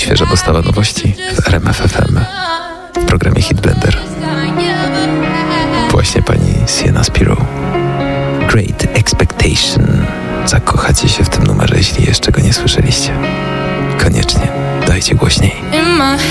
Świeża dostawa nowości w RMF FM w programie Hit Blender. Właśnie pani Sienna Spiro. Great Expectation. Zakochacie się w tym numerze, jeśli jeszcze go nie słyszeliście. Koniecznie dajcie głośniej.